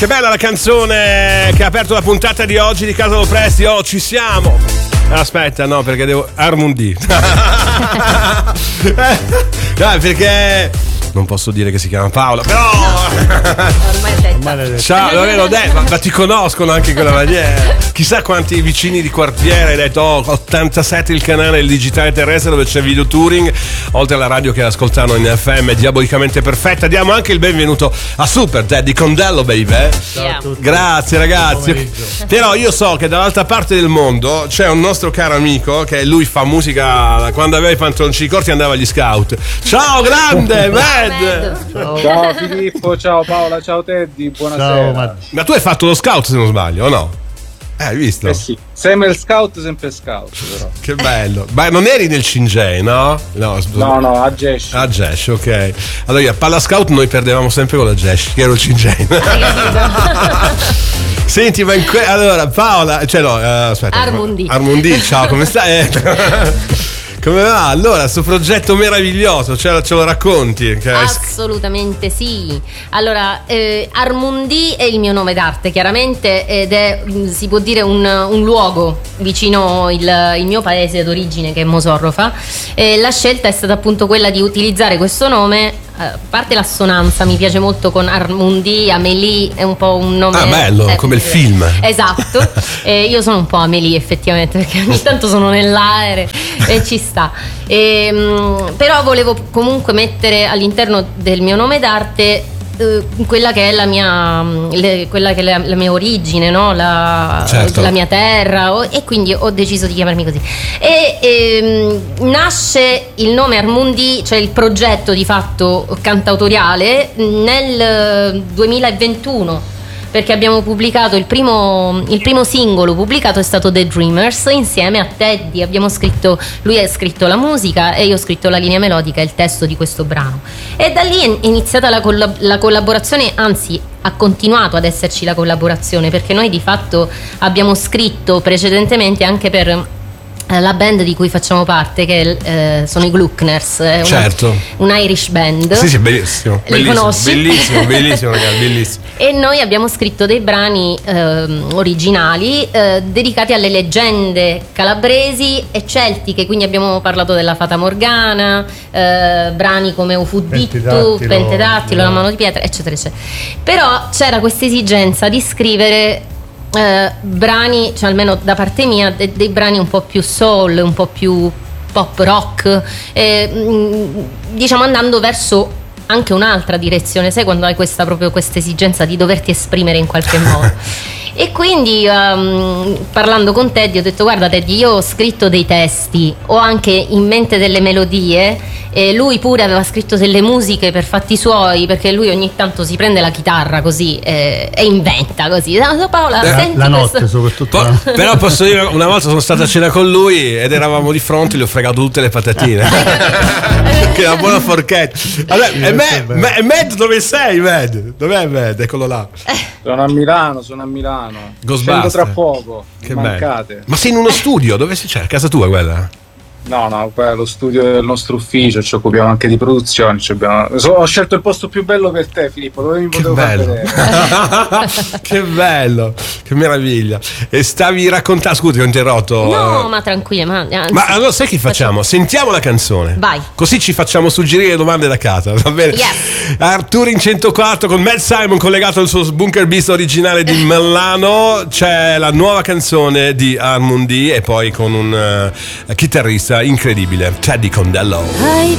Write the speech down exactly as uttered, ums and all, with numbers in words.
Che bella la canzone che ha aperto la puntata di oggi di Casa Lopresti. Oh, ci siamo. Aspetta, no, perché devo Armundi. No, perché non posso dire che si chiama Paola, però ormai è detta. ciao, lo l'ho detto, ma, ma ti conoscono anche in quella maniera. Chissà quanti vicini di quartiere hai detto: oh, ottantasette il canale il digitale terrestre dove c'è Video Touring, oltre alla radio che ascoltano in F M diabolicamente perfetta. Diamo anche il benvenuto a Super Teddy Condello, baby. Ciao a tutti. Grazie ragazzi. Però io so che dall'altra parte del mondo c'è un nostro caro amico che lui fa musica quando aveva i pantaloncini corti e andava agli scout. Ciao grande Med. Ciao. Ciao Filippo, ciao Paola, ciao Teddy, buonasera. Ciao, ma tu hai fatto lo scout se non sbaglio, o no? Eh, hai visto? Eh sì, sempre scout, sempre scout però. Che bello. Ma non eri nel Cingei, no? No, no, no, a Gesh. A Gesh, ok. Allora, a palla scout noi perdevamo sempre con la Gesh, che ero il Cingei. Senti, ma in que- allora Paola, cioè no, uh, aspetta. Armundi. Armundi, ciao, come stai? Come va? Allora, questo progetto meraviglioso, ce lo, ce lo racconti? Che Assolutamente sì. Allora, eh, Armundi è il mio nome d'arte, chiaramente, ed è, si può dire, un, un luogo vicino il, il mio paese d'origine, che è Mosorrofa. E la scelta è stata appunto quella di utilizzare questo nome. A parte l'assonanza, mi piace molto con Armundi, Amélie è un po' un nome. Ah, bello, eh, come il film. Esatto. eh, io sono un po' Amélie effettivamente, perché ogni tanto sono nell'aereo e ci sta. E, mh, però volevo comunque mettere all'interno del mio nome d'arte eh, quella che è la mia le, quella che è la, la mia origine, no? La, certo. la mia terra, o, e quindi ho deciso di chiamarmi così. E, e nasce il nome Armundi, cioè il progetto di fatto cantautoriale, nel duemilaventuno, perché abbiamo pubblicato il primo, il primo singolo pubblicato è stato The Dreamers insieme a Teddy. Abbiamo scritto, lui ha scritto la musica e io ho scritto la linea melodica e il testo di questo brano, e da lì è iniziata la, collab- la collaborazione, anzi ha continuato ad esserci la collaborazione, perché noi di fatto abbiamo scritto precedentemente anche per la band di cui facciamo parte, che eh, sono i Gluckners, una, certo. un Irish band. Sì, sì, bellissimo. Li bellissimo, conosci? Bellissimo, bellissimo, ragazzi, bellissimo. E noi abbiamo scritto dei brani eh, originali eh, dedicati alle leggende calabresi e celtiche, quindi abbiamo parlato della Fata Morgana, eh, brani come Ufudittu, Pentedattilo, Pentedattilo, La mano di pietra, eccetera, eccetera. Però c'era questa esigenza di scrivere Eh, brani, cioè almeno da parte mia, de- dei brani un po' più soul, un po' più pop rock, eh, mh, diciamo andando verso anche un'altra direzione, sai quando hai questa proprio questa esigenza di doverti esprimere in qualche modo. E quindi um, parlando con Teddy ho detto: guarda Teddy, io ho scritto dei testi, ho anche in mente delle melodie, e lui pure aveva scritto delle musiche per fatti suoi, perché lui ogni tanto si prende la chitarra così eh, e inventa così. No, Paola, la, senti la questo... notte soprattutto. Po- però posso dire, una volta sono stata a cena con lui ed eravamo di fronte, gli ho fregato tutte le patatine. Che è una buona forchetta. Allora, e Med, Med, Med, dove sei Med? Dov'è Med? Eccolo là. Sono a Milano, sono a Milano. Ghostbuster. Scendo tra poco. Che mancate. bello. Ma sei in uno studio? Dove si c'è? Casa tua quella? No, no, qua è lo studio del nostro ufficio, ci occupiamo anche di produzione. Ci abbiamo... so, ho scelto il posto più bello per te, Filippo, dove mi Che potevo far bello. vedere. Che bello, che meraviglia. E stavi raccontando, scusa, ti ho interrotto. No, ma tranquilla, ma, anzi, Ma allora sai che facciamo? Sentiamo la canzone. Vai. Così ci facciamo suggerire domande da casa, va bene? Yes. Arturo in centoquattro con Matt Simon collegato al suo Bunker Beast originale di Milano. C'è la nuova canzone di Armundi e poi con un uh, chitarrista incredibile, Teddy Condello. Hai